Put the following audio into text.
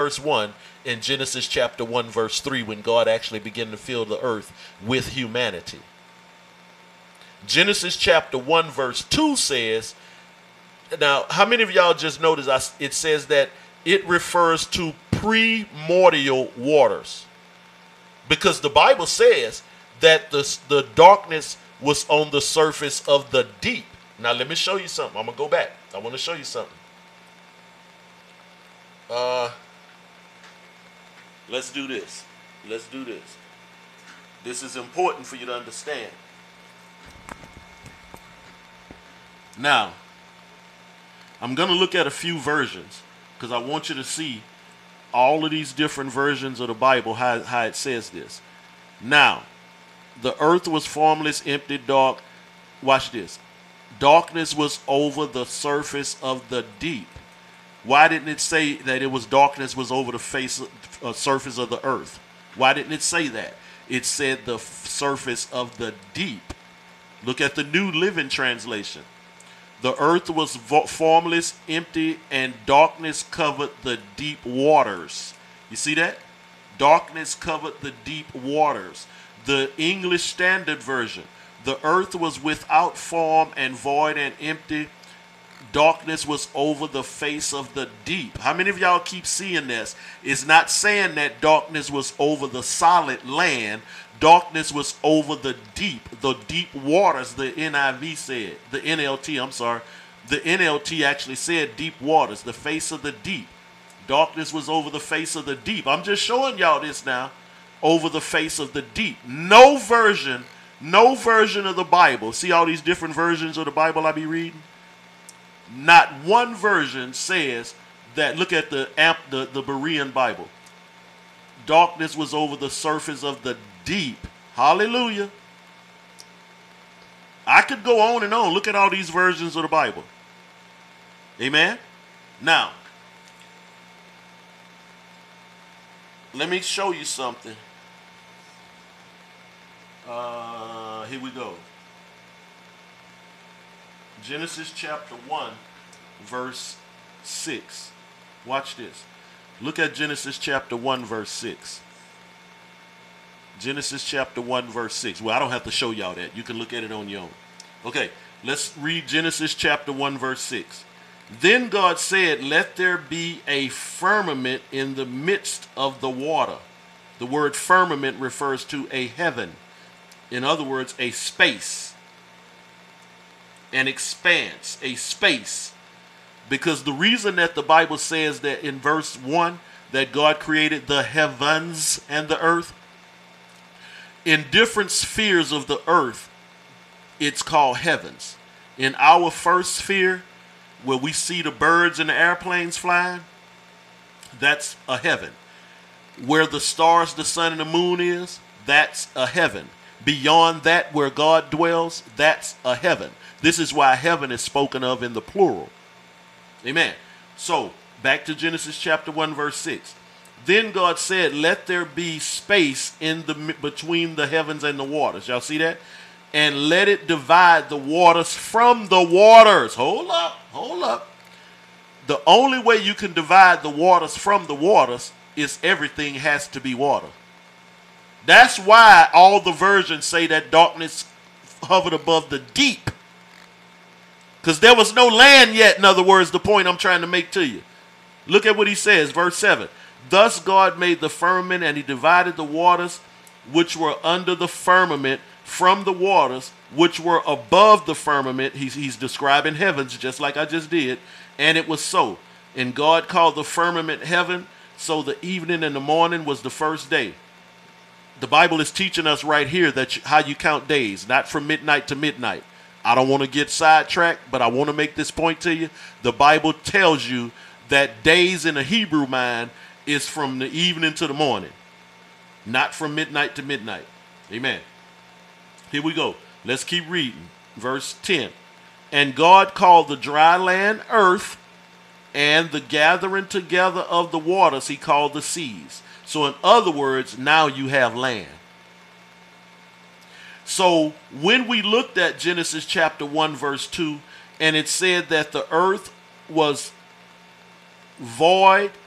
verse 1 and Genesis chapter 1 verse 3 when God actually began to fill the earth with humanity. Genesis chapter 1 verse 2 says, now how many of y'all just noticed it says that it refers to primordial waters? Because the Bible says that the darkness was on the surface of the deep. Now let me show you something. I'm going to go back. I want to show you something. Let's do this. Let's do this. This is important for you to understand. Now, I'm going to look at a few versions because I want you to see all of these different versions of the Bible, how it says this. Now, the earth was formless, empty, dark. Watch this. Darkness was over the surface of the deep. Why didn't it say that it was darkness was over the surface of the earth? Why didn't it say that? It said the surface of the deep. Look at the New Living Translation. The earth was formless, empty, and darkness covered the deep waters. You see that? Darkness covered the deep waters. The English Standard Version. The earth was without form and void and empty. Darkness was over the face of the deep. How many of y'all keep seeing this? It's not saying that darkness was over the solid land. Darkness was over the deep waters, the NIV said. The NLT, I'm sorry. The NLT actually said deep waters, the face of the deep. Darkness was over the face of the deep. I'm just showing y'all this now. Over the face of the deep. No version of the Bible. See all these different versions of the Bible I be reading? Not one version says that. Look at the Berean Bible. Darkness was over the surface of the deep. Hallelujah. I could go on and on. Look at all these versions of the Bible. Amen. Now, let me show you something. Here we go. Genesis chapter 1, verse 6. Watch this. Look at Genesis chapter 1, verse 6. Genesis chapter 1, verse 6. Well, I don't have to show y'all that. You can look at it on your own. Okay, let's read Genesis chapter 1, verse 6. Then God said, let there be a firmament in the midst of the water. The word firmament refers to a heaven. In other words, a space. An expanse, a space. Because the reason that the Bible says that in verse 1 that God created the heavens and the earth, in different spheres of the earth, it's called heavens. In our first sphere, where we see the birds and the airplanes flying, that's a heaven. Where the stars, the sun, and the moon is, that's a heaven. Beyond that, where God dwells, that's a heaven. This is why heaven is spoken of in the plural. Amen. So, back to Genesis chapter 1, verse 6. Then God said, let there be space between the heavens and the waters. Y'all see that? And let it divide the waters from the waters. Hold up. The only way you can divide the waters from the waters is everything has to be water. That's why all the versions say that darkness hovered above the deep. Because there was no land yet, in other words, the point I'm trying to make to you. Look at what he says, verse 7. Thus God made the firmament, and he divided the waters which were under the firmament from the waters which were above the firmament. He's describing heavens just like I just did. And it was so. And God called the firmament heaven. So the evening and the morning was the first day. The Bible is teaching us right here that how you count days, not from midnight to midnight. I don't want to get sidetracked, but I want to make this point to you. The Bible tells you that days in the Hebrew mind is from the evening to the morning, not from midnight to midnight. Amen. Here we go. Let's keep reading. Verse 10. And God called the dry land earth, and the gathering together of the waters he called the seas. So in other words, now you have land. So when we looked at Genesis chapter 1 verse 2, and it said that the earth was void